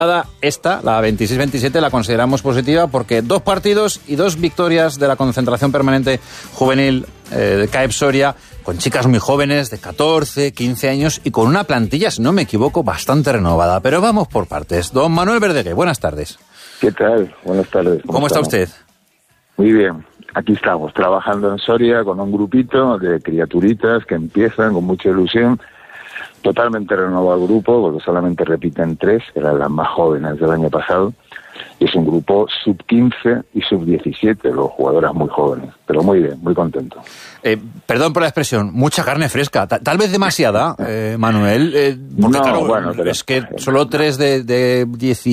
Esta, la 26-27, la consideramos positiva porque 2 partidos y 2 victorias de la concentración permanente juvenil de CAEP Soria, con chicas muy jóvenes de 14, 15 años y con una plantilla, si no me equivoco, bastante renovada. Pero vamos por partes. Don Manuel Verdeguer, buenas tardes. ¿Qué tal? Buenas tardes. ¿Cómo está usted? Muy bien. Aquí estamos, trabajando en Soria con un grupito de criaturitas que empiezan con mucha ilusión. Totalmente renovado el grupo, porque solamente repiten 3, que eran las más jóvenes del año pasado. Y es un grupo sub-15 y sub-17, los jugadoras muy jóvenes. Pero muy bien, muy contento. Perdón por la expresión, mucha carne fresca. Tal vez demasiada, Manuel. No, claro, bueno, pero es que solo 3 de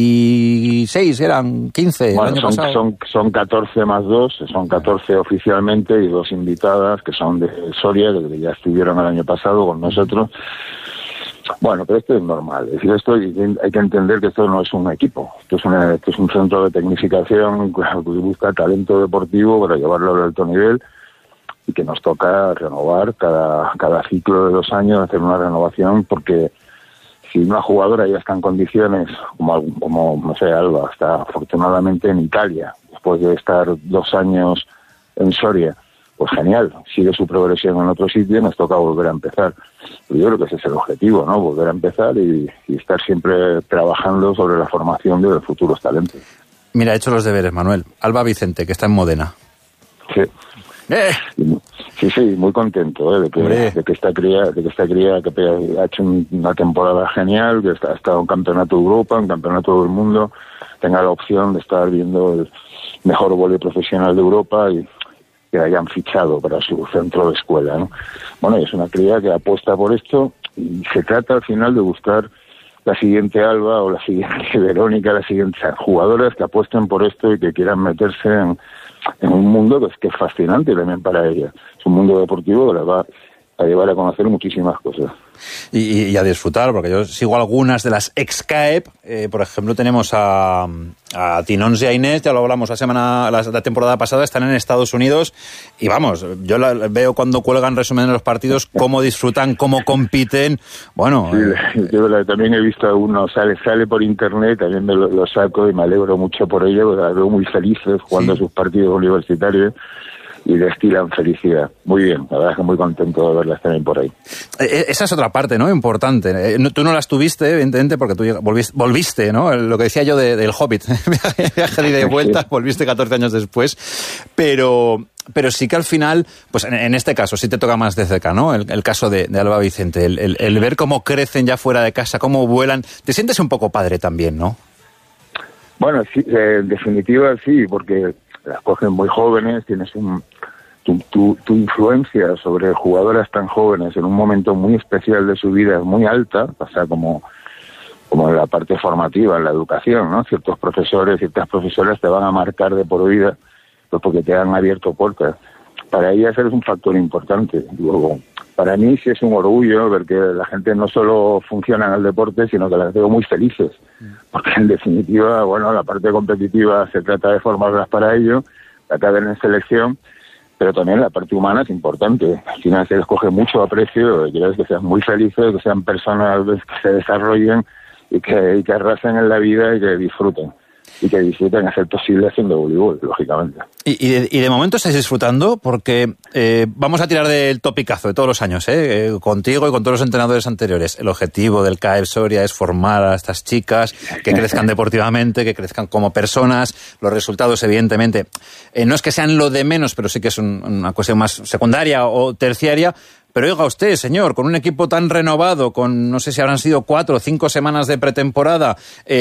16 eran 15 bueno, el año pasado. Son 14 más 2, son 14 oficialmente y 2 invitadas que son de Soria, que ya estuvieron el año pasado con nosotros. Bueno, pero esto es normal. Es decir, esto hay que entender que esto no es un equipo. Esto es un centro de tecnificación que busca talento deportivo para llevarlo al alto nivel y que nos toca renovar cada ciclo de 2 años, hacer una renovación, porque si una jugadora ya está en condiciones, como no sé, Alba, está afortunadamente en Italia, después de estar 2 años en Soria, pues genial, sigue su progresión en otro sitio y nos toca volver a empezar. Pero yo creo que ese es el objetivo, ¿no? Volver a empezar y estar siempre trabajando sobre la formación de futuros talentos. Mira, he hecho los deberes, Manuel. Alba Vicente, que está en Modena. Sí. Sí, muy contento de que esta cría que ha hecho una temporada genial, que ha estado en campeonato de Europa, en campeonato del mundo, tenga la opción de estar viendo el mejor vóley profesional de Europa y que hayan fichado para su centro de escuela, ¿no? Bueno, es una cría que apuesta por esto y se trata al final de buscar la siguiente Alba o la siguiente Verónica, las siguientes jugadoras que apuesten por esto y que quieran meterse en un mundo que es fascinante también para ella. Es un mundo deportivo que la va a llevar a conocer muchísimas cosas. Y a disfrutar, porque yo sigo algunas de las ex-CAEP. Por ejemplo, tenemos a Tinons y a Inés, ya lo hablamos la temporada pasada, están en Estados Unidos y vamos, yo veo cuando cuelgan resumen de los partidos, cómo disfrutan, cómo compiten. Bueno, sí, yo también he visto a uno, sale por internet, también me lo saco y me alegro mucho por ello, porque las veo muy felices jugando sus partidos universitarios y destilan felicidad. Muy bien, la verdad es que muy contento de verlas también por ahí. Esa es otra parte, ¿no? Importante. Tú no las tuviste, evidentemente, porque tú volviste, ¿no? Lo que decía yo del Hobbit, viaje de ida y vuelta, volviste 14 años después, pero sí que al final, pues en este caso sí te toca más de cerca, ¿no? El caso de Alba Vicente, el ver cómo crecen ya fuera de casa, cómo vuelan, te sientes un poco padre también, ¿no? Bueno, sí, en definitiva sí, porque las cogen muy jóvenes, tienes tu influencia sobre jugadoras tan jóvenes en un momento muy especial de su vida es muy alta, o sea, como en la parte formativa, en la educación, ¿no? Ciertos profesores, ciertas profesoras te van a marcar de por vida, pues porque te han abierto puertas. Para ellas eres un factor importante. Luego, para mí sí es un orgullo ver que la gente no solo funciona en el deporte, sino que las veo muy felices. Porque en definitiva, bueno, la parte competitiva se trata de formarlas para ello, la cadena en selección, pero también la parte humana es importante. Al final se les coge mucho aprecio, que sean muy felices, que sean personas que se desarrollen y que arrasen en la vida y que disfruten a ser posible haciendo voleibol, lógicamente. Y de momento estáis disfrutando porque vamos a tirar del topicazo de todos los años, contigo y con todos los entrenadores anteriores. El objetivo del CAEP Soria es formar a estas chicas que crezcan deportivamente, que crezcan como personas. Los resultados, evidentemente, no es que sean lo de menos, pero sí que es una cuestión más secundaria o terciaria. Pero oiga usted, señor, con un equipo tan renovado, con no sé si habrán sido 4 o 5 semanas de pretemporada,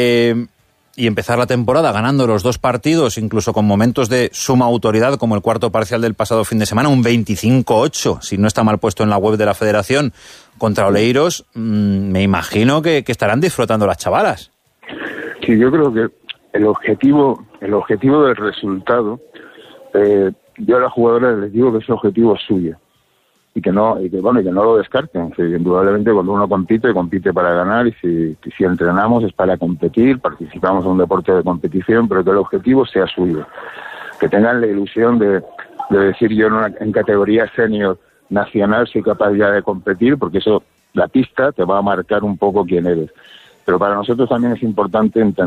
y empezar la temporada ganando los 2 partidos, incluso con momentos de suma autoridad, como el cuarto parcial del pasado fin de semana, un 25-8, si no está mal puesto en la web de la Federación, contra Oleiros, me imagino que estarán disfrutando las chavalas. Sí, yo creo que el objetivo del resultado, yo a las jugadoras les digo que ese objetivo es suyo. Y que no lo descarten. Sí, indudablemente cuando uno compite para ganar y si entrenamos es para competir, participamos en un deporte de competición, pero que el objetivo sea suyo. Que tengan la ilusión de decir yo en categoría senior nacional soy capaz ya de competir, porque eso, la pista te va a marcar un poco quién eres. Pero para nosotros también es importante entender